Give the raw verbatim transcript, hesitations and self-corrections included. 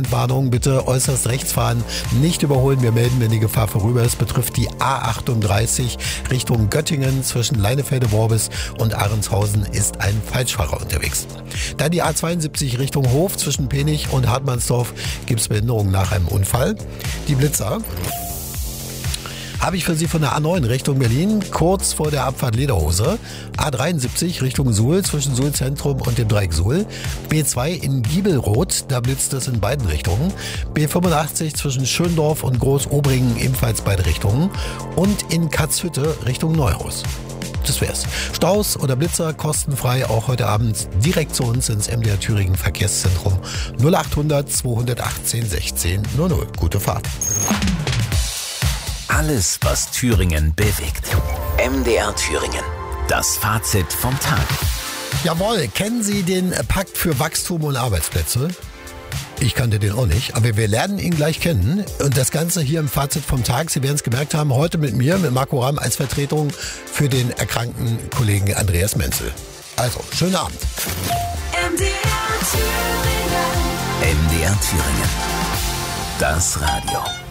Randwarnung, bitte äußerst rechts fahren, nicht überholen. Wir melden, wenn die Gefahr vorüber ist. Betrifft die A achtunddreißig Richtung Göttingen zwischen Leinefelde-Worbis und Ahrenshausen ist ein Falschfahrer unterwegs. Dann die A zweiundsiebzig Richtung Hof zwischen Penich und Hartmannsdorf gibt es Behinderungen nach einem Unfall. Die Blitzer habe ich für Sie von der A neun Richtung Berlin, kurz vor der Abfahrt Lederhose. A dreiundsiebzig Richtung Suhl, zwischen Suhl Zentrum und dem Dreieck Suhl. B zwei in Giebelroth, da blitzt es in beiden Richtungen. B fünfundachtzig zwischen Schöndorf und Groß-Obringen, ebenfalls beide Richtungen. Und in Katzhütte Richtung Neuhaus. Das wär's. Staus oder Blitzer kostenfrei auch heute Abend direkt zu uns ins M D R Thüringen Verkehrszentrum null achthundert zweihundertachtzehn sechzehn null null. Gute Fahrt. Alles, was Thüringen bewegt. M D R Thüringen. Das Fazit vom Tag. Jawohl, kennen Sie den Pakt für Wachstum und Arbeitsplätze? Ich kannte den auch nicht, aber wir lernen ihn gleich kennen. Und das Ganze hier im Fazit vom Tag, Sie werden es gemerkt haben, heute mit mir, mit Marco Ramm als Vertretung für den erkrankten Kollegen Andreas Menzel. Also, schönen Abend. M D R Thüringen. M D R Thüringen. Das Radio.